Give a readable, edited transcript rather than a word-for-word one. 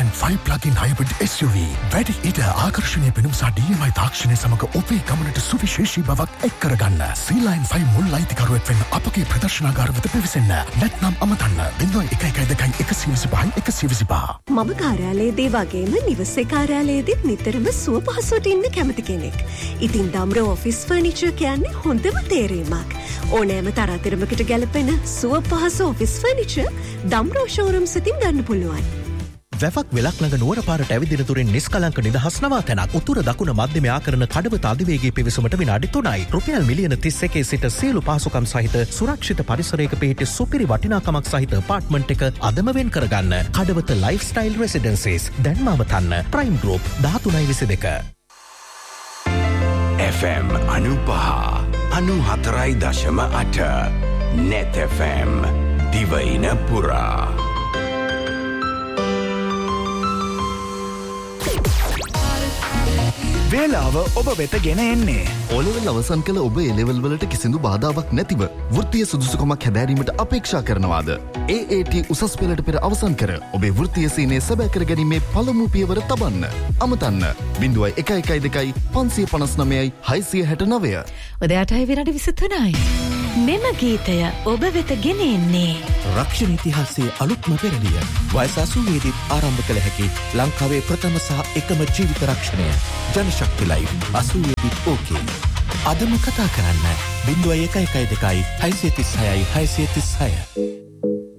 5 plug-in hybrid SUV. වැඩි ඊට ආකර්ෂණීය පෙනුම සහ DMI තාක්ෂණය සමග ඔබේ ගමනට සුවිශේෂී බවක් එක් කරගන්න. C-Line 5 මුල් අයිතිකරුවෙක් වෙන්න අපගේ ප්‍රදර්ශනාගාර වෙත පිවිසෙන්න. නැත්නම් අමතන්න 0112 මම කාර්යාලයේදී වගේම නිවසේ කාර්යාලයේදීත් නිතරම සුව පහසුවට ඉන්න කැමති කෙනෙක්. ඉතින් දම්රෝ ඔෆිස් ෆර්නිචර් කියන්නේ හොඳම තේරීමක්. ඕනෑම තරාතිරමකට ගැලපෙන සුව පහසු ඔෆිස් ෆර්නිචර් දම්රෝ ෂෝරූම්ස් වලින් ගන්න පුළුවන්. වැවක් වෙලක් ළඟ නුවර පාරට ඇවිදින තුරින් නිස්කලංක නිදහස් නවාතැනක් උතුර දකුණ මධ්‍යම ආකරණ කඩවත අධිවේගී පිවිසුමට විනාඩි 3යි. රුපියල් මිලියන 31 සිට සියලු පහසුකම් සහිත සුරක්ෂිත පරිසරයක පිහිටි සුපිරි වටිනාකමක් සහිත අපාර්ට්මන්ට් එක අදම වෙන් කරගන්න. Kadawatha lifestyle රෙසිඩෙන්සිස් දැන්ම අවතන්න. Prime group 1322. FM 95.4.8 Net FM දිවයින පුරා. වේලාව ඔබ වෙත ගෙන එන්නේ. ඕලෙවල් අවසන් කළ ඔබ එලෙවල් වලට කිසිදු බාධාවක් නැතිව වෘත්තීය සුදුසුකමක් හැදෑරීමට අපේක්ෂා කරනවාද? AAT උසස් පෙළට පෙර අවසන් කර ඔබේ වෘත්තීය සීනය සැබෑ කර ගැනීමේ පළමු පියවර තබන්න. අමතන්න 0112 559 669. උදේ 8යි විනාඩි 23යි. මෙම ගීතය ඔබ වෙත ගෙන එන්නේ රක්ෂණ ඉතිහාසයේ අලුත්ම පෙරළිය. වයස 80 දී ආරම්භ කළ හැකි ලංකාවේ ප්‍රථම සහ එකම ජීවිත රක්ෂණය. ජනශක්ති ලයිෆ් 80 දී ඕකේ. අදම කතා කරන්න 0112 636 636.